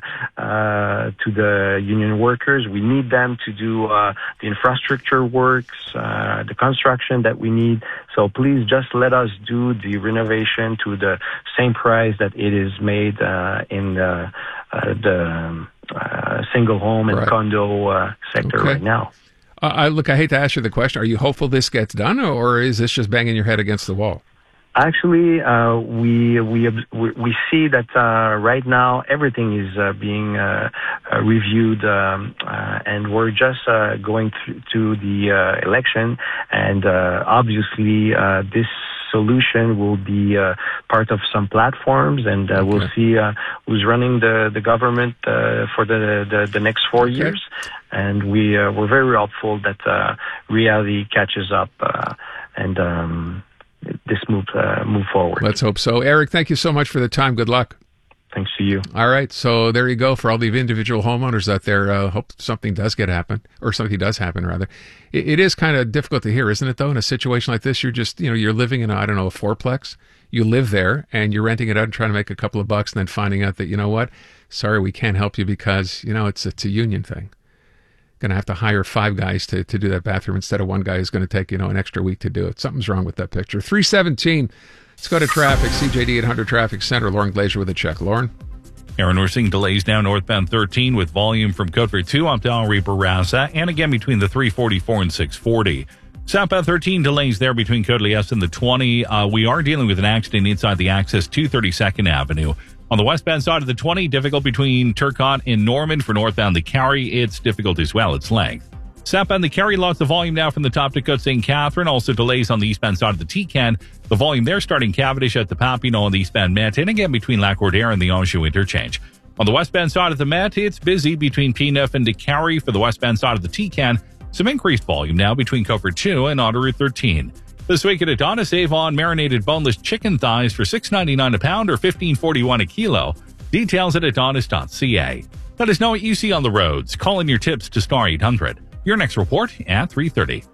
uh, to the union workers. We need them to do uh, the infrastructure works, uh, the construction that we need. So please just let us do the renovation to the same price that it is made uh, in the, uh, the uh, single home and right. condo uh, sector okay. right now. Uh, I, look, I hate to ask you the question. Are you hopeful this gets done, or is this just banging your head against the wall? Actually, uh, we we we see that uh, right now everything is uh, being uh, uh, reviewed, um, uh, and we're just uh, going through to the uh, election, and uh, obviously uh, this solution will be uh, part of some platforms, and uh, okay. we'll see uh, who's running the the government uh, for the, the the next four okay. years. And we uh, we're very hopeful that uh, reality catches up uh, and um, this move uh, move forward. Let's hope so. Eric, thank you so much for the time. Good luck. Thanks to you. All right, so there you go for all the individual homeowners out there. Uh, hope something does get happen, or something does happen rather. It, it is kind of difficult to hear, isn't it? Though in a situation like this, you're just you know you're living in a, I don't know a fourplex. You live there and you're renting it out and trying to make a couple of bucks, and then finding out that you know what, sorry, we can't help you because you know it's it's a union thing. Going to have to hire five guys to, to do that bathroom instead of one guy who's going to take, you know, an extra week to do it. Something's wrong with that picture. three seventeen. Let's go to traffic. C J D eight hundred Traffic Center. Lauren Glazer with a check. Lauren? Aaron, we're seeing delays now northbound thirteen with volume from Côte two up to Henri Bourassa, and again between the three forty-four and six forty. Southbound thirteen delays there between Côte and the twenty. Uh, we are dealing with an accident inside the access to thirty-second Avenue. On the westbound side of the twenty, difficult between Turcotte and Norman. For northbound the Carry, it's difficult as well. Its length. Southbound the Carry, lots of volume now from the top to Côte Saint Catherine. Also delays on the eastbound side of the T-Can. The volume there starting Cavendish at the Papineau on the eastbound Met, and again between Lac-Roudère and the Anjou interchange. On the westbound side of the Met, it's busy between P nine and the Carry. For the westbound side of the T-Can, some increased volume now between Côte two and Autoroute thirteen. This week at Adonis, Avon marinated boneless chicken thighs for six ninety-nine a pound or fifteen forty-one a kilo. Details at adonis dot c a. Let us know what you see on the roads. Call in your tips to star eight hundred. Your next report at three thirty.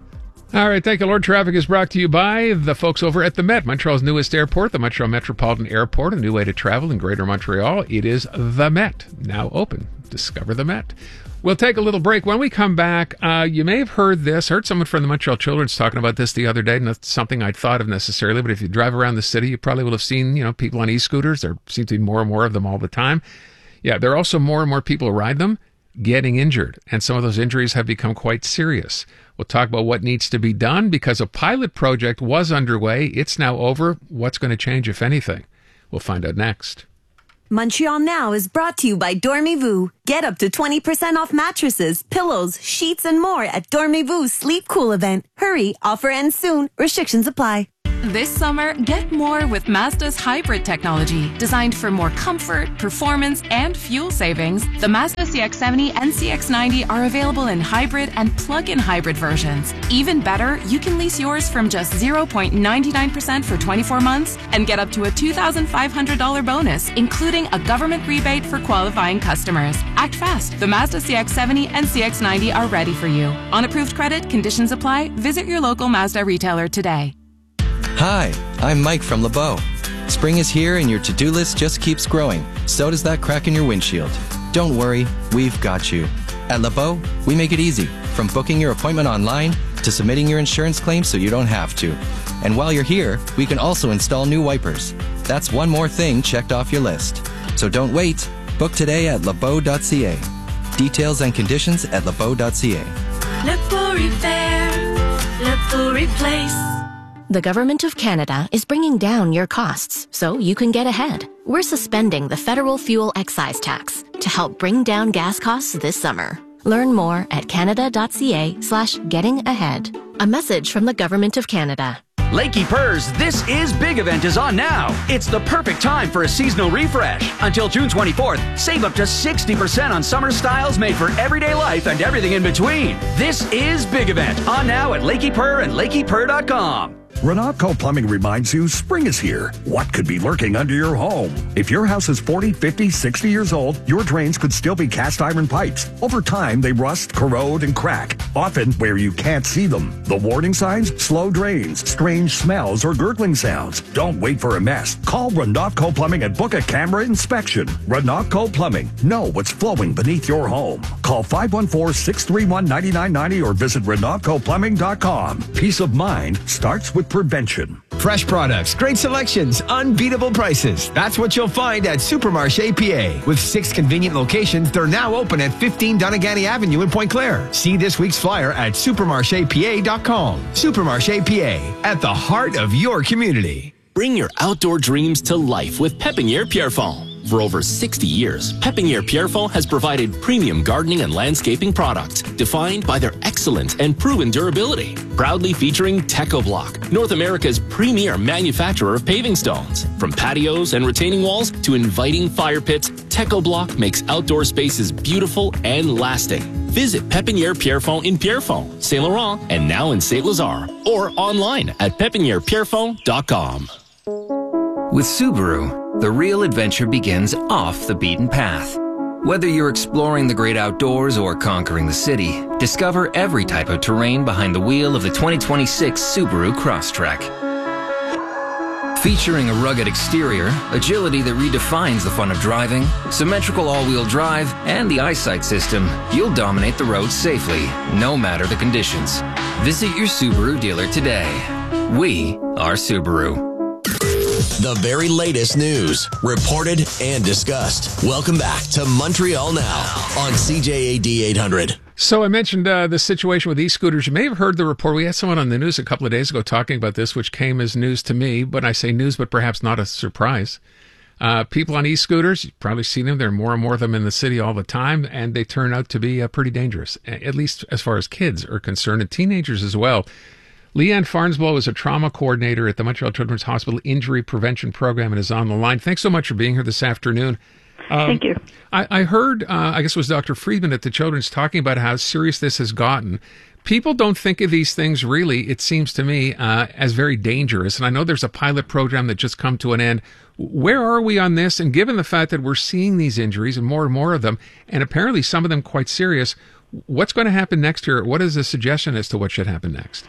All right, thank you, Lord. Traffic is brought to you by the folks over at the Met, Montreal's newest airport, the Montreal Metropolitan Airport, a new way to travel in Greater Montreal. It is the Met, now open. Discover the Met. We'll take a little break. When we come back, uh, you may have heard this, heard someone from the Montreal Children's talking about this the other day, not something I'd thought of necessarily, but if you drive around the city, you probably will have seen, you know, people on e-scooters. There seem to be more and more of them all the time. Yeah, there are also more and more people who ride them getting injured, and some of those injuries have become quite serious. We'll talk about what needs to be done because a pilot project was underway. It's now over. What's going to change, if anything? We'll find out next. Montreal Now is brought to you by Dormez-vous. Get up to twenty percent off mattresses, pillows, sheets, and more at Dormez-vous Sleep Cool event. Hurry, offer ends soon. Restrictions apply. This summer, get more with Mazda's hybrid technology. Designed for more comfort, performance, and fuel savings, the Mazda C X seventy and C X ninety are available in hybrid and plug-in hybrid versions. Even better, you can lease yours from just zero point nine nine percent for twenty-four months and get up to a two thousand five hundred dollars bonus, including a government rebate for qualifying customers. Act fast. The Mazda C X seventy and C X ninety are ready for you. On approved credit, conditions apply. Visit your local Mazda retailer today. Hi, I'm Mike from LeBeau. Spring is here and your to-do list just keeps growing. So does that crack in your windshield. Don't worry, we've got you. At LeBeau, we make it easy, from booking your appointment online to submitting your insurance claim so you don't have to. And while you're here, we can also install new wipers. That's one more thing checked off your list. So don't wait. Book today at lebeau dot c a. Details and conditions at lebeau dot c a. LeBeau Repair, LeBeau Replace. The Government of Canada is bringing down your costs so you can get ahead. We're suspending the federal fuel excise tax to help bring down gas costs this summer. Learn more at canada.ca slash getting ahead. A message from the Government of Canada. Lakey Purrs, This Is Big event is on now. It's the perfect time for a seasonal refresh. Until June twenty-fourth, save up to sixty percent on summer styles made for everyday life and everything in between. This Is Big event on now at Lakey Purr and lakey purr dot com. Renatco Plumbing reminds you spring is here. What could be lurking under your home? If your house is forty, fifty, sixty years old, your drains could still be cast iron pipes. Over time, they rust, corrode, and crack, often where you can't see them. The warning signs? Slow drains, strange smells, or gurgling sounds. Don't wait for a mess. Call Renatco Plumbing and book a camera inspection. Renatco Plumbing. Know what's flowing beneath your home. Call five one four, six three one, nine nine nine zero or visit renatco plumbing dot com. Peace of mind starts with prevention. Fresh products, great selections, unbeatable prices. That's what you'll find at Supermarché P A. With six convenient locations, they're now open at fifteen Doneganny Avenue in Pointe Claire. See this week's flyer at supermarché p a dot com. Supermarché P A, at the heart of your community. Bring your outdoor dreams to life with Pépinière Pierrefonds. For over sixty years, Pépinière Pierrefonds has provided premium gardening and landscaping products defined by their excellent and proven durability. Proudly featuring TechoBlock, North America's premier manufacturer of paving stones. From patios and retaining walls to inviting fire pits, TechoBlock makes outdoor spaces beautiful and lasting. Visit Pépinière Pierrefonds in Pierrefonds, Saint Laurent, and now in Saint Lazare, or online at pépinière pierrefonds dot com. With Subaru, the real adventure begins off the beaten path. Whether you're exploring the great outdoors or conquering the city, discover every type of terrain behind the wheel of the twenty twenty-six Subaru Crosstrek. Featuring a rugged exterior, agility that redefines the fun of driving, symmetrical all-wheel drive, and the eyesight system, you'll dominate the road safely, no matter the conditions. Visit your Subaru dealer today. We are Subaru. The very latest news, reported and discussed. Welcome back to Montreal Now on C J A D eight hundred. So I mentioned uh, the situation with e-scooters. You may have heard the report. We had someone on the news a couple of days ago talking about this, which came as news to me. But I say news, but perhaps not a surprise. Uh, people on e-scooters, you've probably seen them. There are more and more of them in the city all the time, and they turn out to be uh, pretty dangerous, at least as far as kids are concerned, and teenagers as well. Leanne Farnsblow is a trauma coordinator at the Montreal Children's Hospital Injury Prevention Program and is on the line. Thanks so much for being here this afternoon. Um, Thank you. I, I heard, uh, I guess it was Doctor Friedman at the Children's talking about how serious this has gotten. People don't think of these things really, it seems to me, uh, as very dangerous. And I know there's a pilot program that just come to an end. Where are we on this? And given the fact that we're seeing these injuries and more and more of them, and apparently some of them quite serious, what's going to happen next here? What is the suggestion as to what should happen next?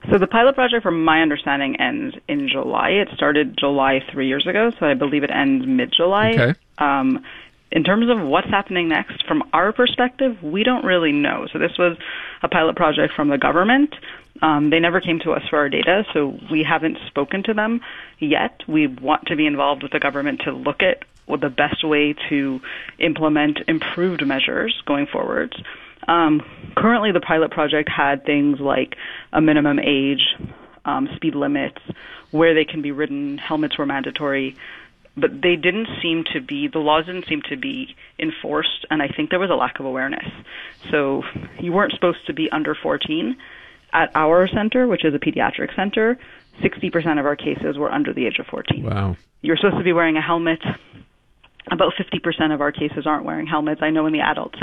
So the pilot project, from my understanding, ends in July. It started July three years ago, so I believe it ends mid-July. Okay. Um, in terms of what's happening next, from our perspective, we don't really know. So this was a pilot project from the government. Um, they never came to us for our data, so we haven't spoken to them yet. We want to be involved with the government to look at what the best way to implement improved measures going forward. Um, currently, the pilot project had things like a minimum age, um, speed limits, where they can be ridden, helmets were mandatory, but they didn't seem to be, the laws didn't seem to be enforced, and I think there was a lack of awareness. So you weren't supposed to be under fourteen. At our center, which is a pediatric center, sixty percent of our cases were under the age of fourteen. Wow. You're supposed to be wearing a helmet. About fifty percent of our cases aren't wearing helmets. I know in the adult